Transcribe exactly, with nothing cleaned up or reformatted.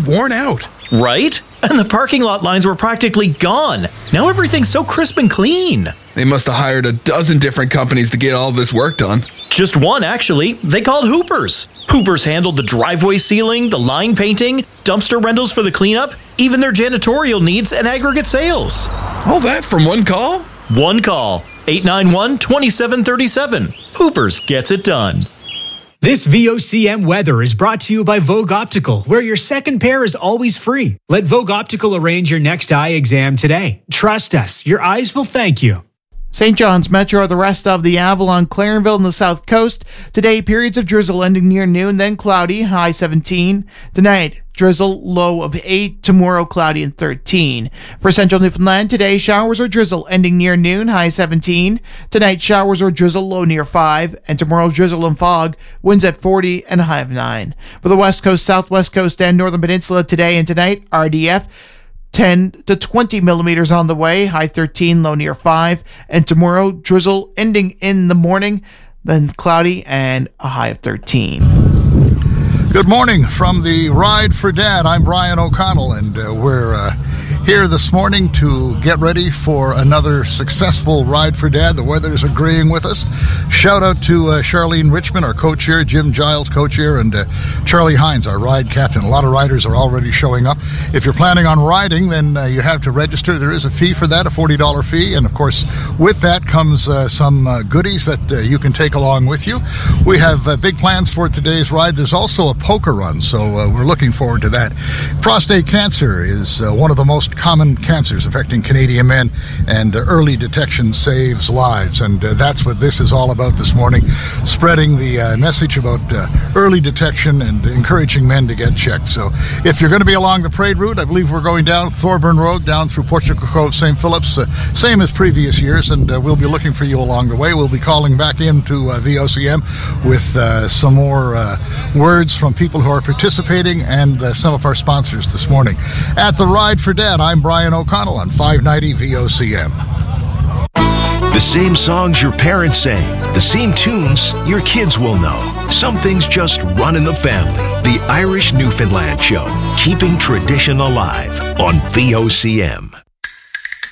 worn out. Right? And the parking lot lines were practically gone. Now everything's so crisp and clean. They must have hired a dozen different companies to get all this work done. Just one, actually. They called Hoopers. Hoopers handled the driveway sealing, the line painting, dumpster rentals for the cleanup, even their janitorial needs and aggregate sales. All that from one call? One call. eight nine one, two seven three seven. Hoopers gets it done. This V O C M weather is brought to you by Vogue Optical, where your second pair is always free. Let Vogue Optical arrange your next eye exam today. Trust us, your eyes will thank you. Saint John's Metro, the rest of the Avalon, Clarenville, and the South Coast. Today, periods of drizzle ending near noon, then cloudy, high seventeen. Tonight, drizzle, low of eight. Tomorrow, cloudy and thirteen. For Central Newfoundland, today, showers or drizzle ending near noon, high seventeen. Tonight, showers or drizzle, low near five. And tomorrow, drizzle and fog, winds at forty and a high of nine. For the West Coast, Southwest Coast, and Northern Peninsula, today and tonight, R D F, ten to twenty millimeters on the way, high thirteen, low near five. And tomorrow, drizzle ending in the morning, then cloudy and a high of thirteen. Good morning from the Ride for Dad. I'm Brian O'Connell, and uh, we're uh, here this morning to get ready for another successful Ride for Dad. The weather's agreeing with us. Shout out to uh, Charlene Richmond, our co-chair, Jim Giles, co-chair, and uh, Charlie Hines, our ride captain. A lot of riders are already showing up. If you're planning on riding, then uh, you have to register. There is a fee for that, a forty dollars fee, and of course, with that comes uh, some uh, goodies that uh, you can take along with you. We have uh, big plans for today's ride. There's also a poker run, so uh, we're looking forward to that. Prostate cancer is uh, one of the most common cancers affecting Canadian men, and uh, early detection saves lives, and uh, that's what this is all about this morning, spreading the uh, message about uh, early detection and encouraging men to get checked. So if you're going to be along the parade route, I believe we're going down Thorburn Road, down through Portugal Cove, Saint Phillips, uh, same as previous years, and uh, we'll be looking for you along the way. We'll be calling back into uh, V O C M with uh, some more uh, words from people who are participating and uh, some of our sponsors this morning. At the Ride for Dad, I'm Brian O'Connell on five ninety V O C M. The same songs your parents sang, the same tunes your kids will know. Some things just run in the family. The Irish Newfoundland Show, keeping tradition alive on V O C M.